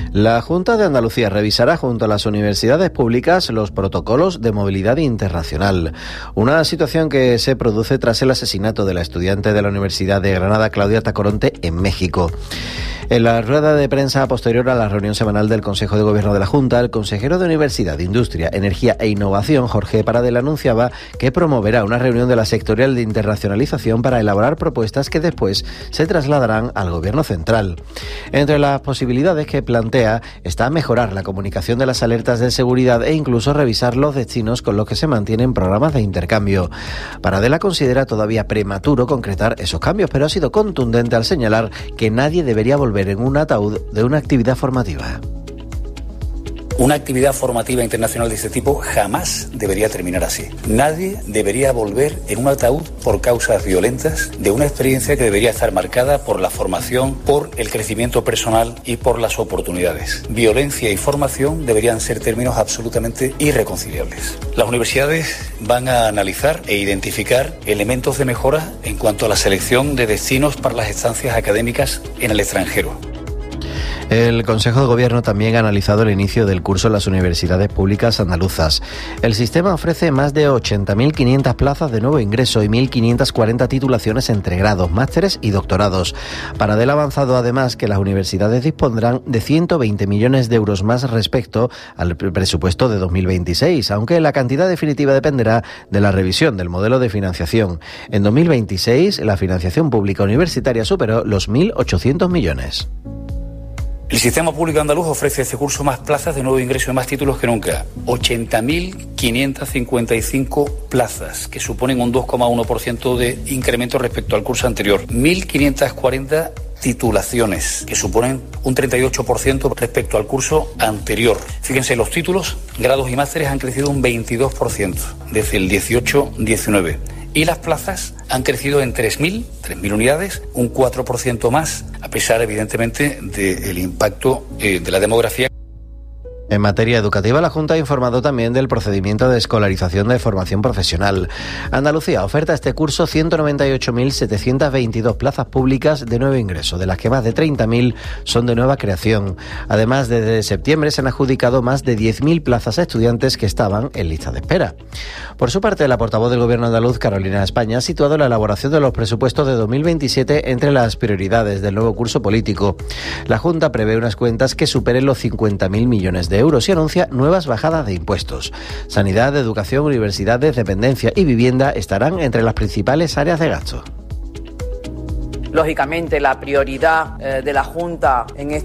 La Junta de Andalucía revisará junto a las universidades públicas los protocolos de movilidad internacional. Una situación que se produce tras el asesinato de la estudiante de la Universidad de Granada, Claudia Tacoronte, en México. En la rueda de prensa posterior a la reunión semanal del Consejo de Gobierno de la Junta, el consejero de Universidad, Industria, Energía e Innovación, Jorge Paradel, anunciaba que promoverá una reunión de la sectorial de internacionalización para elaborar propuestas que después se trasladarán al Gobierno central. Entre las posibilidades que plantea está mejorar la comunicación de las alertas de seguridad e incluso revisar los destinos con los que se mantienen programas de intercambio. Paradela considera todavía prematuro concretar esos cambios, pero ha sido contundente al señalar que nadie debería volver en un ataúd de una actividad formativa. Una actividad formativa internacional de este tipo jamás debería terminar así. Nadie debería volver en un ataúd por causas violentas de una experiencia que debería estar marcada por la formación, por el crecimiento personal y por las oportunidades. Violencia y formación deberían ser términos absolutamente irreconciliables. Las universidades van a analizar e identificar elementos de mejora en cuanto a la selección de destinos para las estancias académicas en el extranjero. El Consejo de Gobierno también ha analizado el inicio del curso en las universidades públicas andaluzas. El sistema ofrece más de 80.500 plazas de nuevo ingreso y 1.540 titulaciones entre grados, másteres y doctorados. Paradel ha avanzado además que las universidades dispondrán de 120 millones de euros más respecto al presupuesto de 2026, aunque la cantidad definitiva dependerá de la revisión del modelo de financiación. En 2026, la financiación pública universitaria superó los 1.800 millones. El sistema público andaluz ofrece este curso más plazas de nuevo ingreso y más títulos que nunca. 80.555 plazas, que suponen un 2,1% de incremento respecto al curso anterior. 1.540 titulaciones, que suponen un 38% respecto al curso anterior. Fíjense, los títulos, grados y másteres han crecido un 22% desde el 18-19. Y las plazas han crecido en 3.000 unidades, un 4% más, a pesar, evidentemente, del impacto de la demografía. En materia educativa, la Junta ha informado también del procedimiento de escolarización de formación profesional. Andalucía oferta este curso 198.722 plazas públicas de nuevo ingreso, de las que más de 30.000 son de nueva creación. Además, desde septiembre se han adjudicado más de 10.000 plazas a estudiantes que estaban en lista de espera. Por su parte, la portavoz del Gobierno andaluz, Carolina España, ha situado la elaboración de los presupuestos de 2027 entre las prioridades del nuevo curso político. La Junta prevé unas cuentas que superen los 50.000 millones de euros y anuncia nuevas bajadas de impuestos. Sanidad, educación, universidades, dependencia y vivienda estarán entre las principales áreas de gasto. Lógicamente, la prioridad de la Junta en